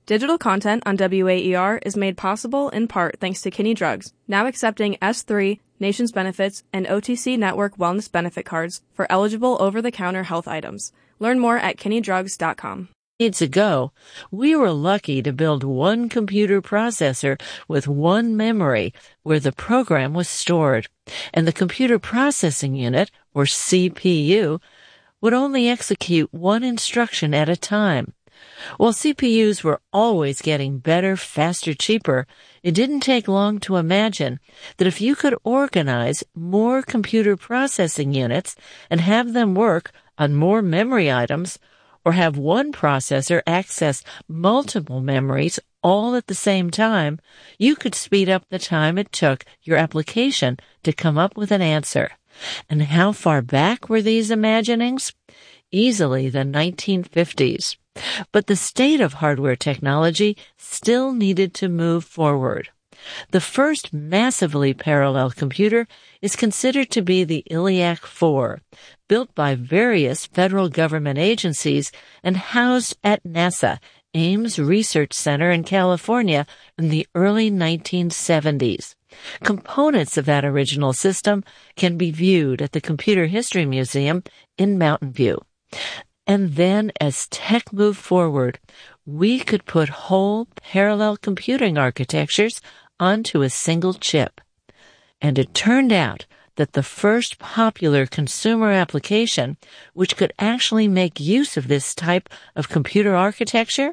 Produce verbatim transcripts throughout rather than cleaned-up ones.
Digital content on W A E R is made possible in part thanks to Kinney Drugs, now accepting S three, Nations Benefits, and O T C Network Wellness Benefit Cards for eligible over-the-counter health items. Learn more at kinney drugs dot com. Decades ago, we were lucky to build one computer processor with one memory where the program was stored, and the computer processing unit, or C P U, would only execute one instruction at a time. While C P Us were always getting better, faster, cheaper, it didn't take long to imagine that if you could organize more computer processing units and have them work on more memory items, or have one processor access multiple memories all at the same time, you could speed up the time it took your application to come up with an answer. And how far back were these imaginings? Easily the nineteen fifties. But the state of hardware technology still needed to move forward. The first massively parallel computer is considered to be the ELIAC four, built by various federal government agencies and housed at NASA Ames Research Center in California in the early nineteen seventies. Components of that original system can be viewed at the Computer History Museum in Mountain View. And then, as tech moved forward, we could put whole parallel computing architectures onto a single chip. And it turned out that the first popular consumer application which could actually make use of this type of computer architecture?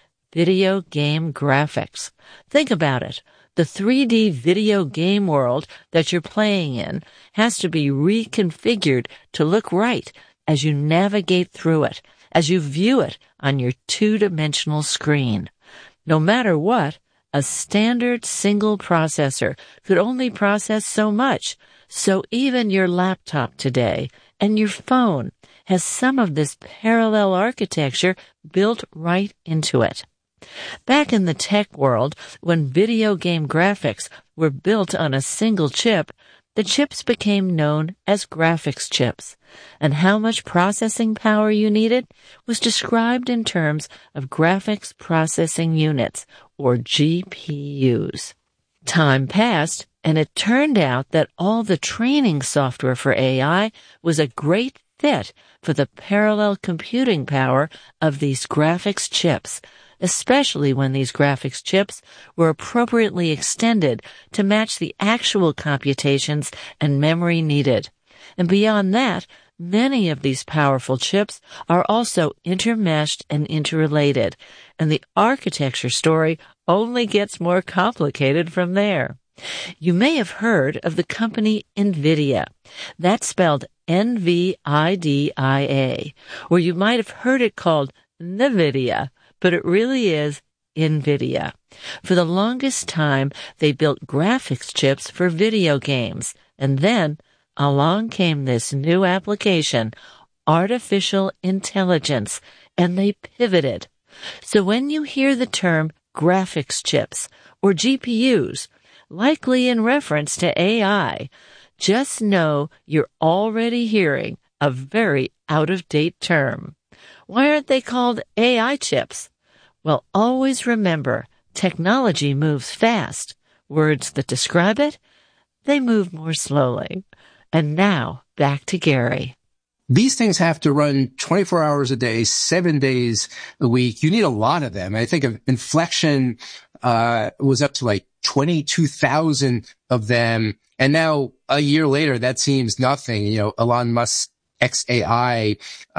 Video game graphics. Think about it. The three D video game world that you're playing in has to be reconfigured to look right as you navigate through it, as you view it on your two-dimensional screen. No matter what, a standard single processor could only process so much, so even your laptop today and your phone has some of this parallel architecture built right into it. Back in the tech world, when video game graphics were built on a single chip, the chips became known as graphics chips, and how much processing power you needed was described in terms of graphics processing units, or G P Us. Time passed, and it turned out that all the training software for A I was a great fit for the parallel computing power of these graphics chips, especially when these graphics chips were appropriately extended to match the actual computations and memory needed. And beyond that, many of these powerful chips are also intermeshed and interrelated, and the architecture story only gets more complicated from there. You may have heard of the company NVIDIA. That's spelled N V I D I A, or you might have heard it called NVIDIA, but it really is NVIDIA. For the longest time, they built graphics chips for video games, and then along came this new application, artificial intelligence, and they pivoted. So when you hear the term graphics chips or G P Us, likely in reference to A I, just know you're already hearing a very out-of-date term. Why aren't they called A I chips? Well, always remember, technology moves fast. Words that describe it, they move more slowly. And now, back to Gary. These things have to run twenty-four hours a day, seven days a week. You need a lot of them. I think of Inflection uh was up to like twenty-two thousand of them. And now, a year later, that seems nothing. You know, Elon Musk's X A I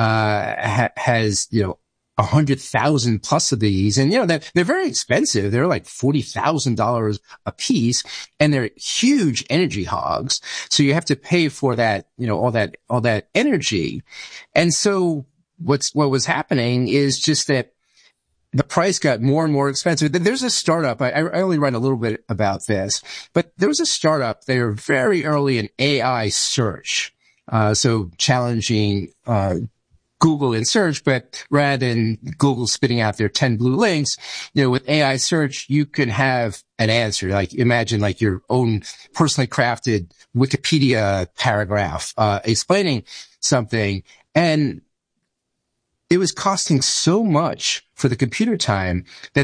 uh ha- has, you know, a hundred thousand plus of these. And, you know, they're, they're very expensive. They're like forty thousand dollars a piece, and they're huge energy hogs. So you have to pay for that, you know, all that, all that energy. And so what's, what was happening is just that the price got more and more expensive. There's a startup. I, I only read a little bit about this, but there was a startup. They were very early in A I search. Uh, so challenging, uh, Google in search, but rather than Google spitting out their ten blue links, you know, with A I search, you can have an answer. Like, imagine like your own personally crafted Wikipedia paragraph, uh, explaining something. And it was costing so much for the computer time that